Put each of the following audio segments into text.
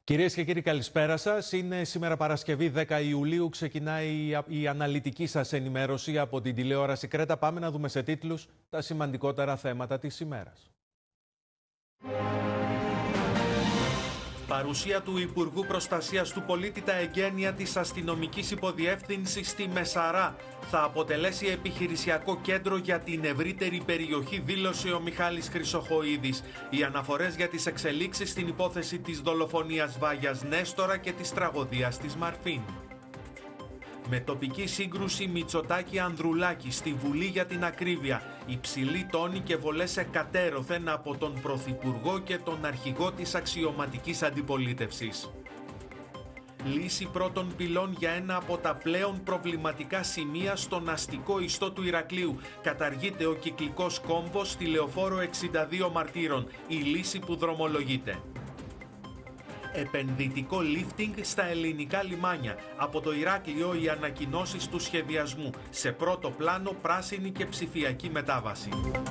Κυρίες και κύριοι, καλησπέρα σας. Είναι σήμερα Παρασκευή 10 Ιουλίου. Ξεκινάει η αναλυτική σας ενημέρωση από την τηλεόραση Κρέτα. Πάμε να δούμε σε τίτλους τα σημαντικότερα θέματα της ημέρας. Παρουσία του Υπουργού Προστασίας του Πολίτη τα εγγένεια της αστυνομικής υποδιεύθυνσης στη Μεσαρά. Θα αποτελέσει επιχειρησιακό κέντρο για την ευρύτερη περιοχή, δήλωσε ο Μιχάλης Χρυσοχοΐδης. Οι αναφορές για τις εξελίξεις στην υπόθεση της δολοφονίας Βάγιας Νέστορα και της τραγωδίας της Μαρφίν. Με τοπική σύγκρουση Μητσοτάκη-Ανδρουλάκη στη Βουλή για την ακρίβεια. Υψηλή τόνη και βολές εκατέρωθεν από τον Πρωθυπουργό και τον αρχηγό της αξιωματικής αντιπολίτευσης. Λύση πρώτων πυλών για ένα από τα πλέον προβληματικά σημεία στον αστικό ιστό του Ηρακλείου. Καταργείται ο κυκλικός κόμβος στη Λεωφόρο 62 Μαρτύρων. Η λύση που δρομολογείται. Επενδυτικό lifting στα ελληνικά λιμάνια. Από το Ηράκλειο οι ανακοινώσεις του σχεδιασμού. Σε πρώτο πλάνο πράσινη και ψηφιακή μετάβαση.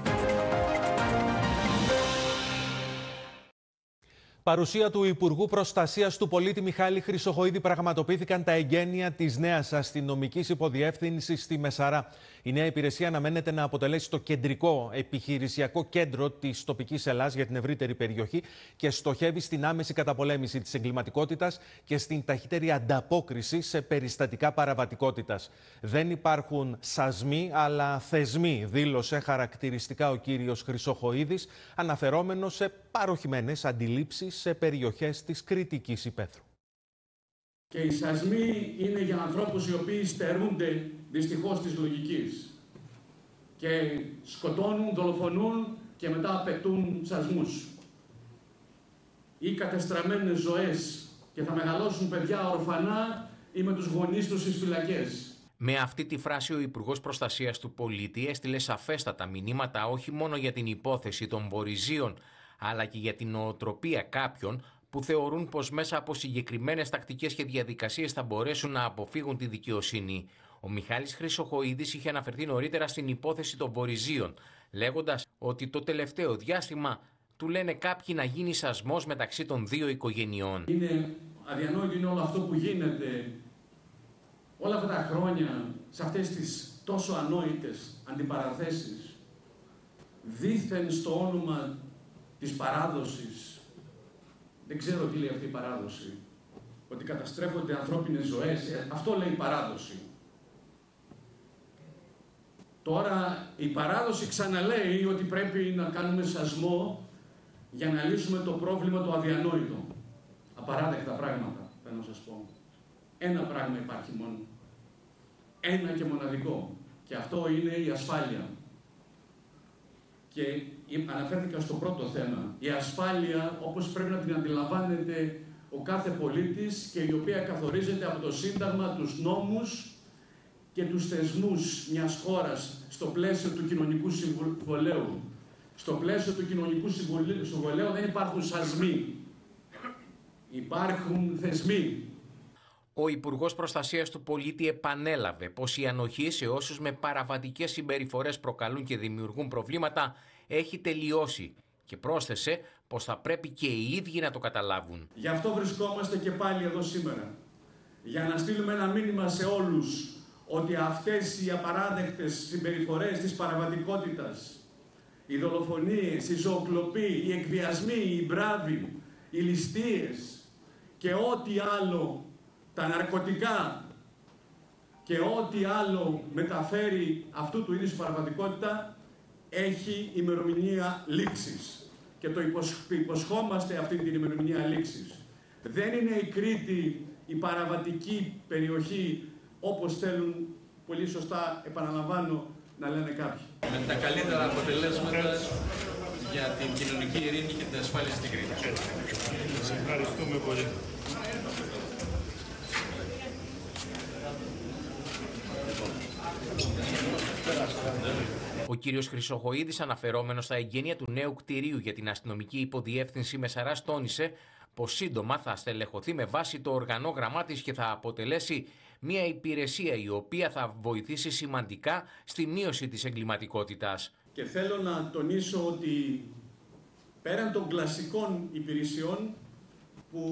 Παρουσία του Υπουργού Προστασίας του Πολίτη Μιχάλη Χρυσοχοΐδη πραγματοποιήθηκαν τα εγγένεια της νέας αστυνομικής υποδιεύθυνσης στη Μεσαρά. Η νέα υπηρεσία αναμένεται να αποτελέσει το κεντρικό επιχειρησιακό κέντρο της τοπικής Ελλάδας για την ευρύτερη περιοχή και στοχεύει στην άμεση καταπολέμηση της εγκληματικότητας και στην ταχύτερη ανταπόκριση σε περιστατικά παραβατικότητας. Δεν υπάρχουν σασμοί, αλλά θεσμοί, δήλωσε χαρακτηριστικά ο κύριος Χρυσοχοΐδης, αναφερόμενος σε παροχημένες αντιλήψεις σε περιοχές της Κρητικής Ηπέθρου. Και οι σασμοί είναι για ανθρώπους οι οποίοι στερούνται δυστυχώς της λογικής και σκοτώνουν, δολοφονούν και μετά απαιτούν σασμούς ή κατεστραμμένες ζωές και θα μεγαλώσουν παιδιά ορφανά ή με τους γονείς τους στις φυλακές. Με αυτή τη φράση ο Υπουργός Προστασίας του Πολίτη έστειλε σαφέστατα μηνύματα όχι μόνο για την υπόθεση των Βορειζίων, αλλά και για την νοοτροπία κάποιων που θεωρούν πως μέσα από συγκεκριμένες τακτικές και διαδικασίες θα μπορέσουν να αποφύγουν τη δικαιοσύνη. Ο Μιχάλης Χρυσοχοΐδης είχε αναφερθεί νωρίτερα στην υπόθεση των Βορειζίων, λέγοντας ότι το τελευταίο διάστημα του λένε κάποιοι να γίνει σασμός μεταξύ των δύο οικογενειών. Είναι αδιανόητο είναι όλο αυτό που γίνεται όλα αυτά τα χρόνια σε αυτές τις τόσο ανόητες αντιπαραθέσεις, δήθεν στο όνομα της παράδοσης. Δεν ξέρω τι λέει αυτή η παράδοση. Ότι καταστρέφονται ανθρώπινες ζωές. Αυτό λέει η παράδοση. Τώρα η παράδοση ξαναλέει ότι πρέπει να κάνουμε σασμό για να λύσουμε το πρόβλημα το αδιανόητο. Απαράδεκτα πράγματα, θέλω να σας πω. Ένα πράγμα υπάρχει μόνο. Ένα και μοναδικό. Και αυτό είναι η ασφάλεια. Και αναφέρθηκα στο πρώτο θέμα. Η ασφάλεια, όπως πρέπει να την αντιλαμβάνεται ο κάθε πολίτης και η οποία καθορίζεται από το Σύνταγμα, τους νόμους και τους θεσμούς μιας χώρας στο πλαίσιο του κοινωνικού συμβολέου. Στο πλαίσιο του κοινωνικού συμβολέου δεν υπάρχουν σασμοί. Υπάρχουν θεσμοί. Ο Υπουργός Προστασίας του Πολίτη επανέλαβε πως η ανοχή σε όσους με παραβατικές συμπεριφορές προκαλούν και δημιουργούν προβλήματα έχει τελειώσει και πρόσθεσε πως θα πρέπει και οι ίδιοι να το καταλάβουν. Γι' αυτό βρισκόμαστε και πάλι εδώ σήμερα. Για να στείλουμε ένα μήνυμα σε όλους ότι αυτές οι απαράδεκτες συμπεριφορές της παραβατικότητας, οι δολοφονίες, η ζωοκλοπή, οι εκβιασμοί, οι μπράβοι, οι ληστείες και ό,τι άλλο, τα ναρκωτικά και ό,τι άλλο μεταφέρει αυτού του είδους παραβατικότητα έχει ημερομηνία λήξης. Και το υποσχόμαστε αυτή την ημερομηνία λήξης. Δεν είναι η Κρήτη η παραβατική περιοχή όπως θέλουν πολύ σωστά, επαναλαμβάνω, να λένε κάποιοι. Με τα καλύτερα αποτελέσματα για την κοινωνική ειρήνη και την ασφάλεια στην Κρήτη. Σας ευχαριστούμε πολύ. Ο κύριος Χρυσοχοΐδης, αναφερόμενος στα εγγένεια του νέου κτηρίου για την αστυνομική υποδιεύθυνση Μεσαράς, τόνισε πως σύντομα θα στελεχωθεί με βάση το οργανόγραμμά της και θα αποτελέσει μια υπηρεσία η οποία θα βοηθήσει σημαντικά στη μείωση της εγκληματικότητας. Και θέλω να τονίσω ότι πέραν των κλασικών υπηρεσιών που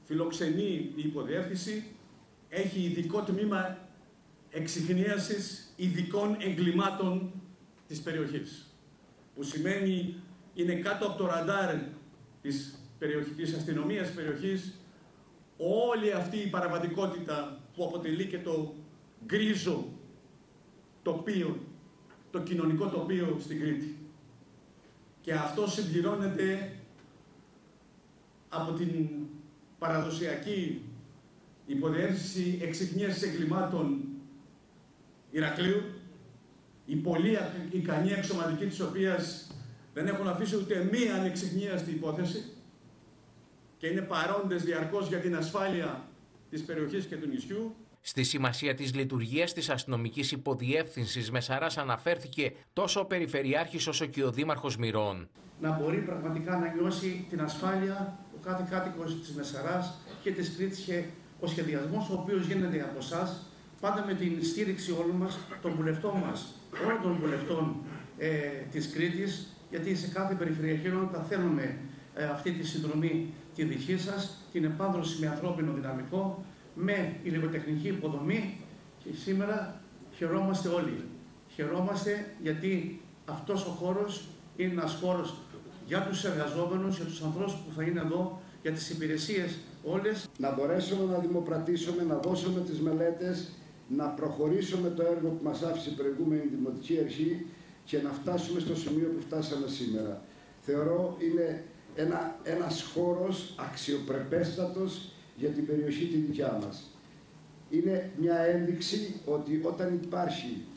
φιλοξενεί η υποδιεύθυνση, έχει ειδικό τμήμα εξιχνίασης ειδικών εγκλημάτων της περιοχής, που σημαίνει είναι κάτω από το ραντάρ της αστυνομίας της περιοχής όλη αυτή η παραβατικότητα που αποτελεί και το γκρίζο τοπίο, το κοινωνικό τοπίο στην Κρήτη. Και αυτό συμπληρώνεται από την παραδοσιακή υποδιεύθυνση εξιχνίασης εγκλημάτων Ηρακλείου, οι πολύ ικανοί εξωματικοί της οποίας δεν έχουν αφήσει ούτε μία ανεξιχνίαστη υπόθεση και είναι παρόντες διαρκώς για την ασφάλεια της περιοχής και του νησιού. Στη σημασία της λειτουργίας της αστυνομικής υποδιεύθυνσης Μεσαράς αναφέρθηκε τόσο ο Περιφερειάρχης όσο και ο Δήμαρχος Μηρών. Να μπορεί πραγματικά να νιώσει την ασφάλεια ο κάθε κάτοικος της Μεσαράς και της Κρήτης, και ο σχεδιασμός ο οποίος γίνεται από εσάς, πάντα με την στήριξη όλων μας, των βουλευτών μας, όλων των βουλευτών της Κρήτης, γιατί σε κάθε περιφερειακή ενότητα θέλουμε αυτή τη συνδρομή τη δική σας, την επάνδρωση με ανθρώπινο δυναμικό, με υλικοτεχνική υποδομή, και σήμερα χαιρόμαστε όλοι. Χαιρόμαστε γιατί αυτός ο χώρος είναι ένας χώρος για τους εργαζόμενους, για τους ανθρώπους που θα είναι εδώ, για τις υπηρεσίες όλες. Να μπορέσουμε να δημοπρατήσουμε, να δώσουμε τις μελέτες, να προχωρήσουμε το έργο που μας άφησε η προηγούμενη Δημοτική Αρχή και να φτάσουμε στο σημείο που φτάσαμε σήμερα. Θεωρώ είναι ένας χώρος αξιοπρεπέστατος για την περιοχή τη δικιά μας. Είναι μια ένδειξη ότι όταν υπάρχει